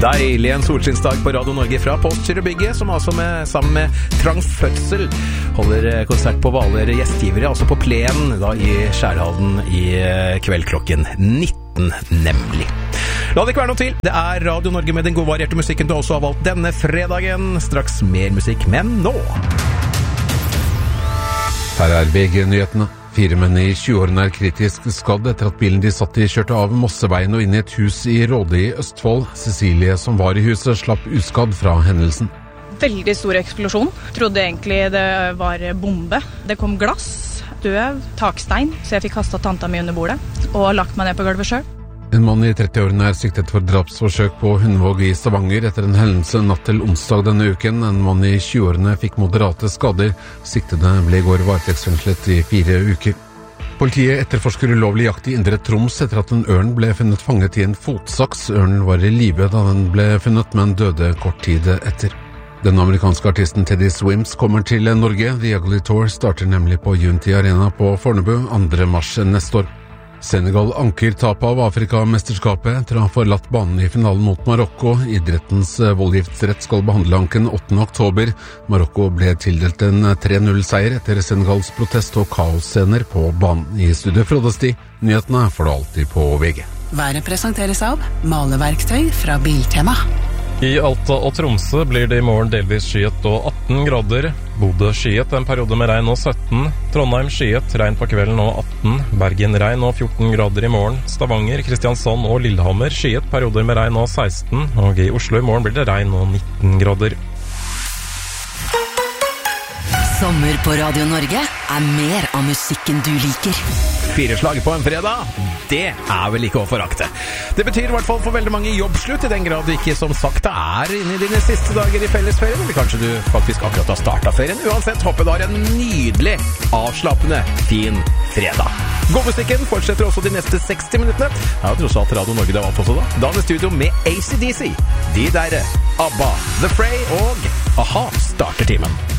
Deilig en solskinnsdag på Radio Norge fra Postgirobygget, som altså sammen med Trang Fødsel holder konsert på Hvaler gjestgivere, altså på plenen da i Skjærhalden i kveld klokken 19 nemlig. La det ikke være noe til. Det er Radio Norge med den gode varierte musikken du også har valgt denne fredagen. Straks mer musikk, men nå. Her er VG-nyhetene. 4 menn i 20-årene er kritisk skadd etter at bilen de satt i kjørte av Mosseveien og inn i et hus i Råde i Østfold. Cecilie, som var i huset, slapp uskadd fra hendelsen. Veldig stor eksplosjon. Trodde egentlig det var bombe. Det kom glass, døv, takstein, så jeg fikk kastet tanta mi under bordet og lagt meg ned på gulvet selv. En mann i 30-årene er siktet for drapsforsøk på Hundvåg i Stavanger etter en hendelse natt til onsdag denne uken. En mann i 20-årene fikk moderate skader. Siktede ble i går varetektsfengslet i 4 uker. Politiet etterforsker ulovlig jakt i Indre Troms etter at en ørn ble funnet fanget i en fotsaks. Ørnen var i live da den ble funnet, men døde kort tid etter. Den amerikanske artisten Teddy Swims kommer til Norge. The Ugly Tour starter nemlig på Unity Arena på Fornebu 2. mars neste år. Senegal anker tap av Afrikamesterskapet etter å ha forlatt banen i finalen mot Marokko. Idrettens voldgiftsrett skal behandle anken 8. oktober. Marokko ble tildelt en 3-0-seier etter Senegals protest og kaosscener på banen. I studio Frode Sti, nyhetene får du alltid på VG. Været presenteres av maleverktøy fra Biltema. I Alta og Tromsø blir det i morgen delvis skyet og 18 grader. Bodø skyet en periode med regn og 17. Trondheim skyet, regn på kvelden og 18. Bergen regn og 14 grader i morgen. Stavanger, Kristiansand og Lillehammer skyet perioder med regn og 16. Og i Oslo i morgen blir det regn og 19 grader. Sommer på Radio Norge er mer av musikken du liker. 4 slag på en fredag, det er vel ikke å forakte. Det betyr i hvert fall for veldig mange jobbslutt, i den grad du ikke som sagt er inne i dine siste dager i fellesferien, eller kanskje du faktisk akkurat har startet ferien. Uansett, håper du har en nydelig, avslappende, fin fredag. Godmusikken fortsetter også de neste 60 minuttene. Jeg har tross alt Radio Norge det var på også da. Dan i studio med AC/DC. De der, ABBA, The Fray og AHA starter timen.